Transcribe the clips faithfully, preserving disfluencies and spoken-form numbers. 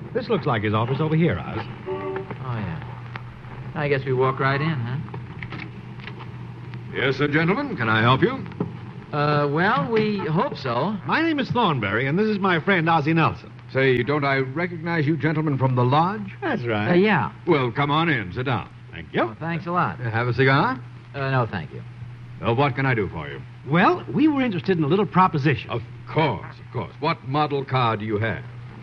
This looks like his office over here, Oz. Oh, yeah. I guess we walk right in, huh? Yes, sir, gentlemen. Can I help you? Uh, well, we hope so. My name is Thornberry, and this is my friend Ozzie Nelson. Say, don't I recognize you gentlemen from the lodge? That's Uh, right. yeah. Well, come on in. Sit down. Thank you. Well, thanks a lot. Have a cigar? Uh, no, thank you. Well, what can I do for you? Well, we were interested in a little proposition. Of course, of course. What model car do you have?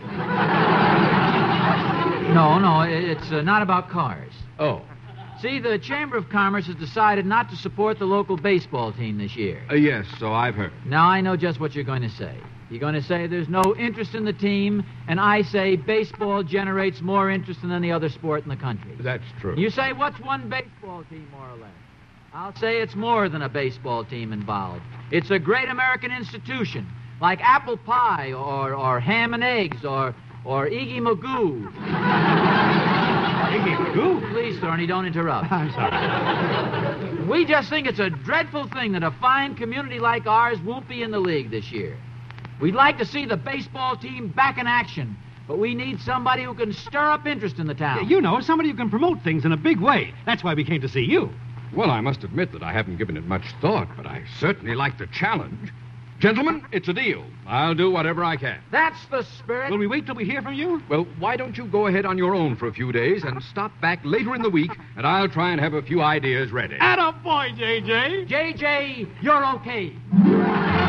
No, no, it- it's uh, not about cars. Oh, See, the Chamber of Commerce has decided not to support the local baseball team this year. uh, yes, so I've heard. Now, I know just what you're going to say. You're going to say there's no interest in the team, and I say baseball generates more interest than any other sport in the country. That's true. You say, what's one baseball team, more or less? I'll say it's more than a baseball team involved. It's a great American institution, like apple pie or, or ham and eggs or, or Iggy Magoo. Iggy Magoo? Please, Thorny, don't interrupt. I'm sorry. We just think it's a dreadful thing that a fine community like ours won't be in the league this year. We'd like to see the baseball team back in action, but we need somebody who can stir up interest in the town. You know, somebody who can promote things in a big way. That's why we came to see you. Well, I must admit that I haven't given it much thought, but I certainly like the challenge. Gentlemen, it's a deal. I'll do whatever I can. That's the spirit. Will we wait till we hear from you? Well, why don't you go ahead on your own for a few days and stop back later in the week, and I'll try and have a few ideas ready. Atta boy, J J. J J, you're okay.